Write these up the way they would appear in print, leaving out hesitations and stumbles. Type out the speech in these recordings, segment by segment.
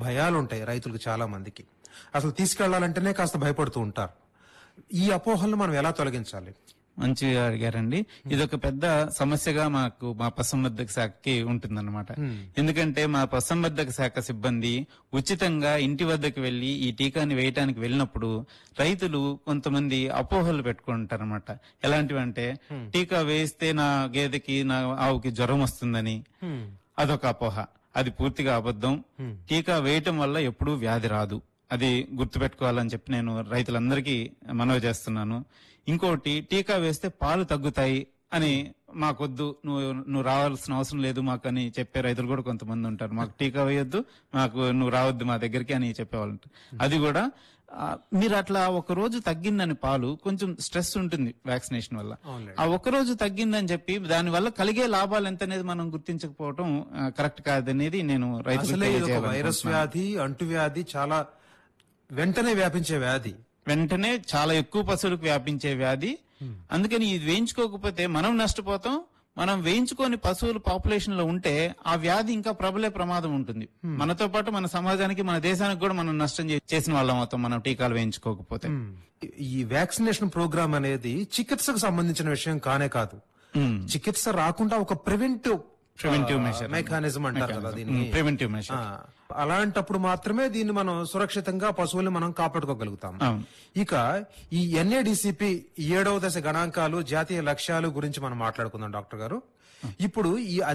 భయాలు ఉంటాయి రైతులకు చాలా మందికి. అసలు తీసుకెళ్లాలంటేనే కాస్త భయపడుతూ ఉంటారు. ఈ అపోహలను మనం ఎలా తొలగించాలి? మంచిగా అడిగారండి. ఇదొక పెద్ద సమస్యగా మా పశుసంవర్ధక శాఖకి ఉంటుందన్నమాట. ఎందుకంటే మా పశుసంవర్ధక శాఖ సిబ్బంది ఉచితంగా ఇంటి వద్దకు వెళ్లి ఈ టీకాని వేయటానికి వెళ్ళినప్పుడు రైతులు కొంతమంది అపోహలు పెట్టుకుంటారనమాట. ఎలాంటివంటే టీకా వేస్తే నా గేదెకి నా ఆవుకి జ్వరం వస్తుందని అదొక అపోహ. అది పూర్తిగా అబద్ధం. టీకా వేయటం వల్ల ఎప్పుడూ వ్యాధి రాదు. అది గుర్తుపెట్టుకోవాలని చెప్పి నేను రైతులందరికీ మనవి చేస్తున్నాను. ఇంకోటి, టీకా వేస్తే పాలు తగ్గుతాయి అని మాకొద్దు, నువ్వు రావాల్సిన అవసరం లేదు మాకు అని చెప్పే రైతులు కూడా కొంతమంది ఉంటారు. మాకు టీకా వేయొద్దు, నువ్వు రావద్దు మా దగ్గరికి అని చెప్పేవాళ్ళు. అది కూడా మీరు అట్లా ఒక రోజు తగ్గిందని పాలు కొంచెం స్ట్రెస్ ఉంటుంది వ్యాక్సినేషన్ వల్ల. ఆ ఒక రోజు తగ్గిందని చెప్పి దాని వల్ల కలిగే లాభాలు ఎంత అనేది మనం గుర్తించకపోవడం కరెక్ట్ కాదనేది నేను రైతులు. వైరస్ వ్యాధి, అంటువ్యాధి చాలా వెంటనే వ్యాపించే వ్యాధి, వెంటనే చాలా ఎక్కువ పశువులకు వ్యాపించే వ్యాధి. అందుకని ఇది వేయించుకోకపోతే మనం నష్టపోతాం. మనం వేయించుకొని పశువులు పాపులేషన్ లో ఉంటే ఆ వ్యాధి ఇంకా ప్రబలే ప్రమాదం ఉంటుంది. మనతో పాటు మన సమాజానికి, మన దేశానికి కూడా మనం నష్టం చేసిన వాళ్ళం అవుతాం మనం టీకాలు వేయించుకోకపోతే. ఈ వ్యాక్సినేషన్ ప్రోగ్రామ్ అనేది చికిత్సకు సంబంధించిన విషయం కానే కాదు. చికిత్స రాకుండా ఒక ప్రివెంటివ్ మెకానిజం అంటారు కదా దీన్ని. Preventive measure. అలాంటప్పుడు మాత్రమే దీన్ని మనం సురక్షితంగా పశువుల్ని మనం కాపాడుకోగలుగుతాం. ఇక ఈ NADCP 7వ దశ గణాంకాలు, జాతీయ లక్ష్యాలు గురించి మనం మాట్లాడుకుందాం డాక్టర్ గారు. ఇప్పుడు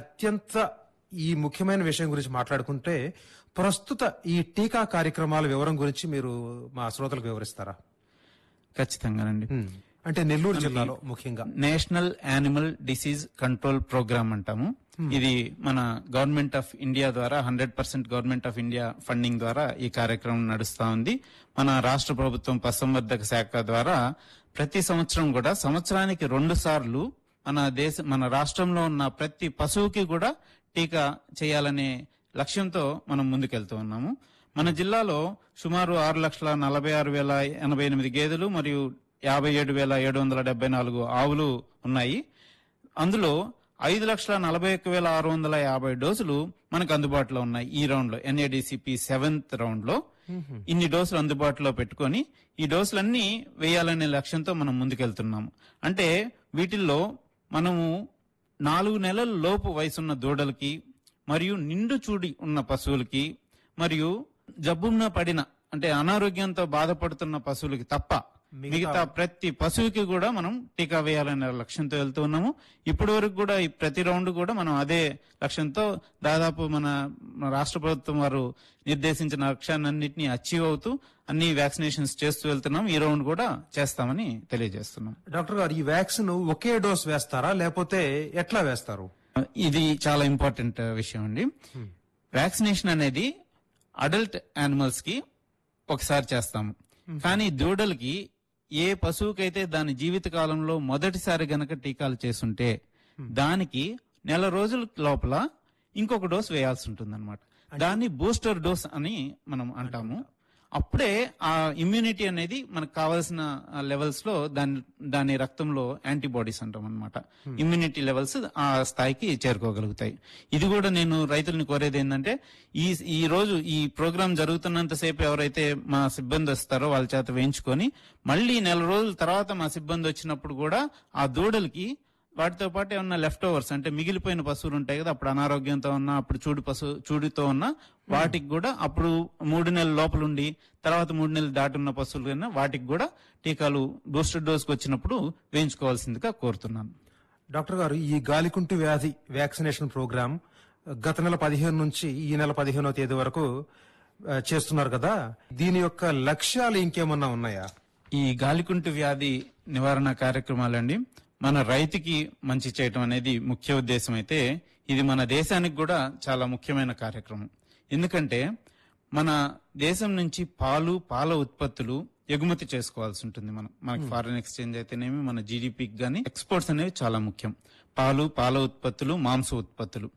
ఈ ముఖ్యమైన విషయం గురించి మాట్లాడుకుంటే ప్రస్తుత ఈ టీకా కార్యక్రమాల వివరం గురించి మీరు మా శ్రోతలకు వివరిస్తారా? ఖచ్చితంగానండి. అంటే నెల్లూరు జిల్లాలో ముఖ్యంగా national animal disease control programme అంటాము. ఇది మన గవర్నమెంట్ ఆఫ్ ఇండియా ద్వారా 100% గవర్నమెంట్ ఆఫ్ ఇండియా ఫండింగ్ ద్వారా ఈ కార్యక్రమం నడుస్తా ఉంది. మన రాష్ట్ర ప్రభుత్వం పశుసంవర్ధక శాఖ ద్వారా ప్రతి సంవత్సరం కూడా సంవత్సరానికి 2 సార్లు మన రాష్ట్రంలో ఉన్న ప్రతి పశువుకి కూడా టీకా చేయాలనే లక్ష్యంతో మనం ముందుకెళ్తూ ఉన్నాము. మన జిల్లాలో సుమారు 6,46,088 గేదెలు మరియు 57,774 ఆవులు ఉన్నాయి. అందులో 5,41,650 డోసులు మనకు అందుబాటులో ఉన్నాయి. ఈ రౌండ్ లో NADCP 7th రౌండ్ లో ఇన్ని డోసులు అందుబాటులో పెట్టుకొని ఈ డోసులన్నీ వేయాలనే లక్ష్యంతో మనం ముందుకెళ్తున్నాము. అంటే వీటిల్లో మనము 4 నెలల లోపు వయసున్న దూడలకి, మరియు నిండు చూడి ఉన్న పశువులకి, మరియు జబ్బున పడిన అంటే అనారోగ్యంతో బాధపడుతున్న పశువులకి తప్ప మిగతా ప్రతి పశువుకి కూడా మనం టీకా వేయాలనే లక్ష్యంతో వెళ్తూ ఉన్నాము. ఇప్పటి వరకు కూడా ఈ ప్రతి రౌండ్ కూడా మనం అదే లక్ష్యంతో దాదాపు మన రాష్ట్ర ప్రభుత్వం వారు నిర్దేశించిన లక్ష్యాన్నింటినీ అచీవ్ అవుతూ అన్ని వ్యాక్సినేషన్స్ చేస్తూ వెళ్తున్నాం. ఈ రౌండ్ కూడా చేస్తామని తెలియజేస్తున్నాం. డాక్టర్ గారు, ఈ వ్యాక్సిన్ ఒకే డోస్ వేస్తారా లేకపోతే ఎట్లా వేస్తారు? ఇది చాలా ఇంపార్టెంట్ విషయం అండి. వ్యాక్సినేషన్ అనేది అడల్ట్ యానిమల్స్ కి ఒకసారి చేస్తాము, కానీ దూడలకి ఏ పశువుకైతే దాని జీవిత కాలంలో మొదటిసారి గనక టీకాలు చేసుంటే దానికి నెల రోజుల లోపల ఇంకొక డోస్ వేయాల్సి ఉంటుంది అనమాట. దాన్ని బూస్టర్ డోస్ అని మనం అంటాము. అప్పుడే ఆ ఇమ్యూనిటీ అనేది మనకు కావాల్సిన లెవెల్స్ లో దాని రక్తంలో యాంటీబాడీస్ అంటాం అనమాట. ఇమ్యూనిటీ లెవెల్స్ ఆ స్థాయికి చేరుకోగలుగుతాయి. ఇది కూడా నేను రైతుల్ని కోరేది ఏంటంటే, ఈ రోజు ఈ ప్రోగ్రాం జరుగుతున్నంతసేపు ఎవరైతే మా సిబ్బంది వస్తారో వాళ్ళ చేత వేయించుకొని మళ్ళీ నెల రోజుల తర్వాత మా సిబ్బంది వచ్చినప్పుడు కూడా ఆ దూడలకి వాటితో పాటు ఏమన్నా లెఫ్ట్ ఓవర్స్ అంటే మిగిలిపోయిన పశువులు ఉంటాయి కదా, అప్పుడు అనారోగ్యంతో ఉన్నా, అప్పుడు చూడితో ఉన్నా వాటికి కూడా అప్పుడు 3 నెలల లోపలుండి తర్వాత 3 నెలలు దాటున్న పశువులు కన్నా వాటికి కూడా టీకాలు బూస్టర్ డోస్కి వచ్చినప్పుడు వేయించుకోవాల్సిందిగా కోరుతున్నాను. డాక్టర్ గారు, ఈ గాలికుంటు వ్యాధి వ్యాక్సినేషన్ ప్రోగ్రాం గత నెల 15 నుంచి ఈ నెల 15వ తేదీ వరకు చేస్తున్నారు కదా, దీని యొక్క లక్ష్యాలు ఇంకేమన్నా ఉన్నాయా? ఈ గాలికుంటు వ్యాధి నివారణ కార్యక్రమాలండి మన రైతుకి మంచి చేయటం అనేది ముఖ్య ఉద్దేశం అయితే, ఇది మన దేశానికి కూడా చాలా ముఖ్యమైన కార్యక్రమం. ఎందుకంటే మన దేశం నుంచి పాల ఉత్పత్తులు ఎగుమతి చేసుకోవాల్సి ఉంటుంది. మనకి ఫారెన్ ఎక్స్చేంజ్ అయితేనేమి, మన జీడిపికి గానీ ఎక్స్పోర్ట్స్ అనేవి చాలా ముఖ్యం. పాల ఉత్పత్తులు, మాంస ఉత్పత్తులు.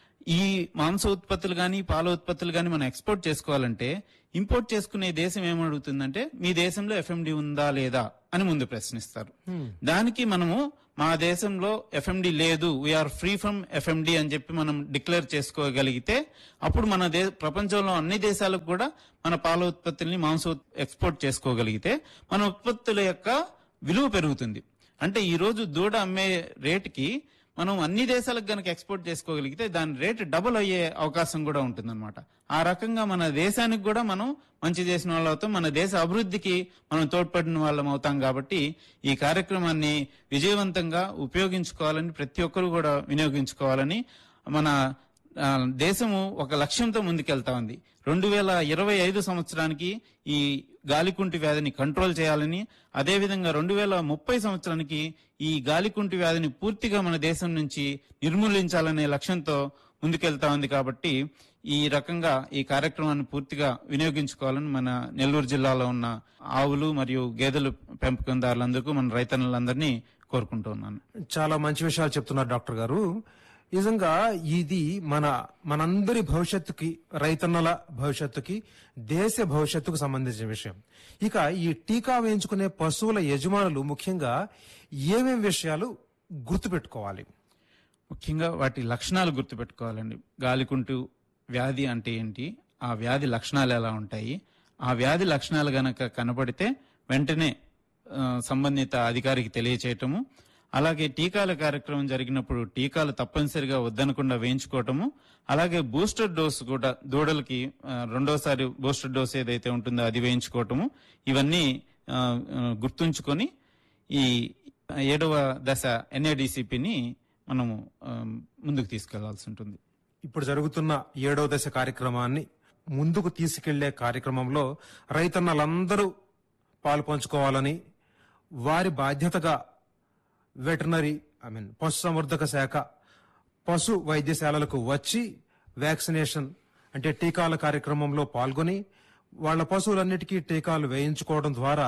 ఈ మాంస ఉత్పత్తులు గానీ పాల ఉత్పత్తులు గానీ మనం ఎక్స్పోర్ట్ చేసుకోవాలంటే ఇంపోర్ట్ చేసుకునే దేశం ఏమడుగుతుందంటే, మీ దేశంలో FMD ఉందా లేదా అని ముందు ప్రశ్నిస్తారు. దానికి మనము మా దేశంలో ఎఫ్ఎండి లేదు, వీఆర్ ఫ్రీ ఫ్రమ్ ఎఫ్ఎండి అని చెప్పి మనం డిక్లేర్ చేసుకోగలిగితే అప్పుడు మన ప్రపంచంలో అన్ని దేశాలకు కూడా మన పాల ఉత్పత్తుల్ని ఎక్స్పోర్ట్ చేసుకోగలిగితే మన ఉత్పత్తుల యొక్క విలువ పెరుగుతుంది. అంటే ఈ రోజు దూడ అమ్మే రేటుకి మనం అన్ని దేశాలకు గనక ఎక్స్పోర్ట్ చేసుకోగలిగితే దాని రేటు డబుల్ అయ్యే అవకాశం కూడా ఉంటుందన్నమాట. ఆ రకంగా మన దేశానికి కూడా మనం మంచి చేసిన వాళ్ళు అవుతాం, మన దేశ అభివృద్ధికి మనం తోడ్పడిన వాళ్ళం అవుతాం. కాబట్టి ఈ కార్యక్రమాన్ని విజయవంతంగా ఉపయోగించుకోవాలని, ప్రతి ఒక్కరు కూడా వినియోగించుకోవాలని మన దేశము ఒక లక్ష్యంతో ముందుకెళ్తా ఉంది. 2025 సంవత్సరానికి ఈ గాలికుంటి వ్యాధిని కంట్రోల్ చేయాలని, అదేవిధంగా 2030 సంవత్సరానికి ఈ గాలికుంటి వ్యాధిని పూర్తిగా మన దేశం నుంచి నిర్మూలించాలనే లక్ష్యంతో ముందుకెళ్తా ఉంది. కాబట్టి ఈ రకంగా ఈ కార్యక్రమాన్ని పూర్తిగా వినియోగించుకోవాలని మన నెల్లూరు జిల్లాలో ఉన్న ఆవులు మరియు గేదెలు పెంపకందారులందరికీ, మన రైతన్నులందరినీ కోరుకుంటూ ఉన్నాను. చాలా మంచి విషయాలు చెప్తున్నారు డాక్టర్ గారు. నిజంగా ఇది మనందరి భవిష్యత్తుకి, రైతన్నల భవిష్యత్తుకి, దేశ భవిష్యత్తుకు సంబంధించిన విషయం. ఇక ఈ టీకా వేయించుకునే పశువుల యజమానులు ముఖ్యంగా ఏమేం విషయాలు గుర్తుపెట్టుకోవాలి? ముఖ్యంగా వాటి లక్షణాలు గుర్తుపెట్టుకోవాలండి. గాలికుంటు వ్యాధి అంటే ఏంటి, ఆ వ్యాధి లక్షణాలు ఎలా ఉంటాయి, ఆ వ్యాధి లక్షణాలు గనక కనబడితే వెంటనే సంబంధిత అధికారికి తెలియచేయటము, అలాగే టీకాల కార్యక్రమం జరిగినప్పుడు టీకాలు తప్పనిసరిగా వద్దనకుండా వేయించుకోవటము, అలాగే బూస్టర్ డోస్ కూడా దూడలకి రెండోసారి బూస్టర్ డోస్ ఏదైతే ఉంటుందో అది వేయించుకోవటము, ఇవన్నీ గుర్తుంచుకొని ఈ 7వ దశ NADCPని మనము ముందుకు తీసుకెళ్లాల్సి ఉంటుంది. ఇప్పుడు జరుగుతున్న 7వ దశ కార్యక్రమాన్ని ముందుకు తీసుకెళ్లే కార్యక్రమంలో రైతన్నలందరూ పాలు పంచుకోవాలని, వారి బాధ్యతగా వెటర్నరీ పశుసంవర్ధక శాఖ పశు వైద్యశాలలకు వచ్చి వ్యాక్సినేషన్ అంటే టీకాల కార్యక్రమంలో పాల్గొని వాళ్ల పశువులన్నిటికీ టీకాలు వేయించుకోవడం ద్వారా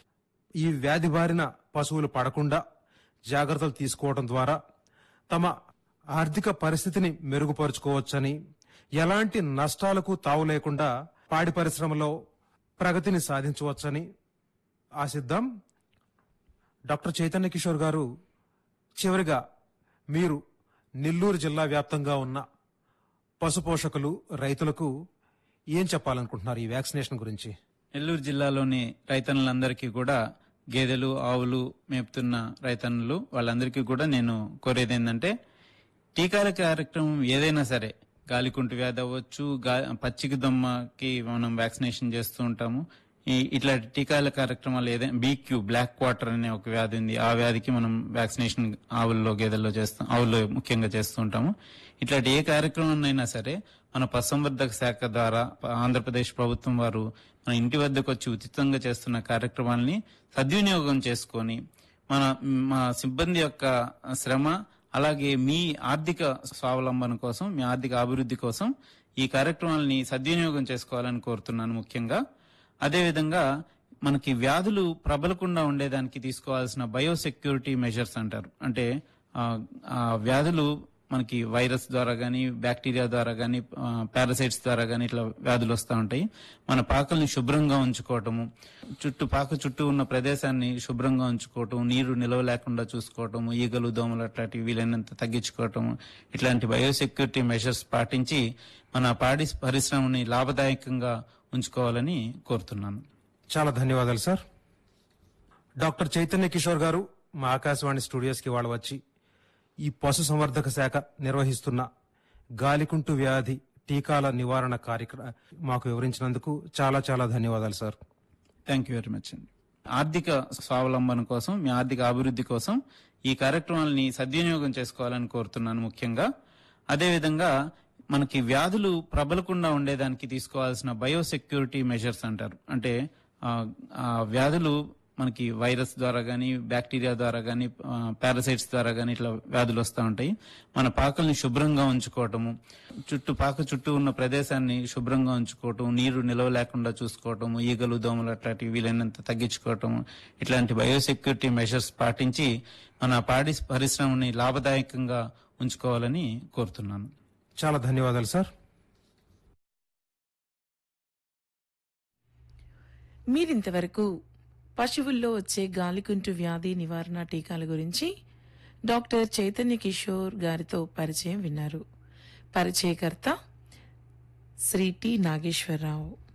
ఈ వ్యాధి బారిన పశువులు పడకుండా జాగ్రత్తలు తీసుకోవడం ద్వారా తమ ఆర్థిక పరిస్థితిని మెరుగుపరుచుకోవచ్చని, ఎలాంటి నష్టాలకు తావు లేకుండా పాడి పరిశ్రమలో ప్రగతిని సాధించవచ్చని ఆశిద్దాం. డాక్టర్ చైతన్య కిషోర్ గారు, చివరిగా మీరు నెల్లూరు జిల్లా వ్యాప్తంగా ఉన్న పశుపోషకులు, రైతులకు ఏం చెప్పాలనుకుంటున్నారు ఈ వ్యాక్సినేషన్ గురించి? నెల్లూరు జిల్లాలోని రైతన్నులందరికీ కూడా, గేదెలు ఆవులు మేపుతున్న రైతన్నులు వాళ్ళందరికీ కూడా నేను కోరేది ఏంటంటే, టీకాల కార్యక్రమం ఏదైనా సరే, గాలికుంటు వ్యాధి అవ్వచ్చు, పచ్చిక దొమ్మకి మనం వ్యాక్సినేషన్ చేస్తూ ఉంటాము, ఇట్లాంటి టీకాల కార్యక్రమాలు ఏదైనా BQ బ్లాక్ క్వార్టర్ అనే ఒక వ్యాధి ఉంది, ఆ వ్యాధికి మనం వ్యాక్సినేషన్ ఆవుల్లో గేదెల్లో చేస్తాం, ఆవుల్లో ముఖ్యంగా చేస్తూ ఉంటాము. ఇట్లాంటి ఏ కార్యక్రమం అయినా సరే మన పశుసంవర్ధక శాఖ ద్వారా ఆంధ్రప్రదేశ్ ప్రభుత్వం వారు మన ఇంటి వద్దకు వచ్చి ఉచితంగా చేస్తున్న కార్యక్రమాలని సద్వినియోగం చేసుకొని మా సిబ్బంది యొక్క శ్రమ, అలాగే మీ ఆర్థిక స్వావలంబన కోసం, మీ ఆర్థిక అభివృద్ధి కోసం ఈ కార్యక్రమాలని సద్వినియోగం చేసుకోవాలని కోరుతున్నాను ముఖ్యంగా. అదేవిధంగా మనకి వ్యాధులు ప్రబలకుండా ఉండేదానికి తీసుకోవాల్సిన బయోసెక్యూరిటీ మెజర్స్ అంటారు. అంటే ఆ వ్యాధులు మనకి వైరస్ ద్వారా గానీ, బ్యాక్టీరియా ద్వారా గానీ, పారాసైట్స్ ద్వారా గానీ ఇట్లా వ్యాధులు వస్తూ ఉంటాయి. మన పాకల్ని శుభ్రంగా ఉంచుకోవటము, పాక చుట్టూ ఉన్న ప్రదేశాన్ని శుభ్రంగా ఉంచుకోవటం, నీరు నిలవ లేకుండా చూసుకోవటము, ఈగలు దోమలు అట్లాంటివి వీలైనంత తగ్గించుకోవటము, ఇట్లాంటి బయోసెక్యూరిటీ మెజర్స్ పాటించి మన పాడి పరిశ్రమని లాభదాయకంగా ఉంచుకోవాలని కోరుతున్నాను. చాలా ధన్యవాదాలు సార్. డాక్టర్ చైతన్య కిషోర్ గారు మా ఆకాశవాణి స్టూడియోస్ కి వాళ్ళు వచ్చి ఈ పశు సంవర్ధక శాఖ నిర్వహిస్తున్న గాలికుంటు వ్యాధి టీకాల నివారణ కార్యక్రమం మాకు వివరించినందుకు చాలా చాలా ధన్యవాదాలు sir. Thank you very much అండి. ఆర్థిక స్వావలంబన కోసం, మీ ఆర్థిక అభివృద్ధి కోసం ఈ కార్యక్రమాలని సద్వినియోగం చేసుకోవాలని కోరుతున్నాను ముఖ్యంగా. అదేవిధంగా మనకి వ్యాధులు ప్రబలకుండా ఉండేదానికి తీసుకోవాల్సిన బయోసెక్యూరిటీ మెజర్స్ అంటారు. అంటే ఆ వ్యాధులు మనకి వైరస్ ద్వారా గానీ, బ్యాక్టీరియా ద్వారా గానీ, పారాసైట్స్ ద్వారా గానీ ఇట్లా వ్యాధులు వస్తూ ఉంటాయి. మన పాకల్ని శుభ్రంగా ఉంచుకోవటము, పాక చుట్టూ ఉన్న ప్రదేశాన్ని శుభ్రంగా ఉంచుకోవటం, నీరు నిలవ లేకుండా చూసుకోవటము, ఈగలు దోమలు అట్లాంటివి వీలైనంత తగ్గించుకోవటము, ఇట్లాంటి బయోసెక్యూరిటీ మెజర్స్ పాటించి మన పాడి పరిశ్రమని లాభదాయకంగా ఉంచుకోవాలని కోరుతున్నాను. చాలా ధన్యవాదాలు సార్. మీరింతవరకు పశువుల్లో వచ్చే గాలికుంటు వ్యాధి నివారణ టీకాల గురించి డాక్టర్ చైతన్య కిషోర్ గారితో పరిచయం విన్నారు. పరిచయకర్త శ్రీ టి నాగేశ్వరరావు.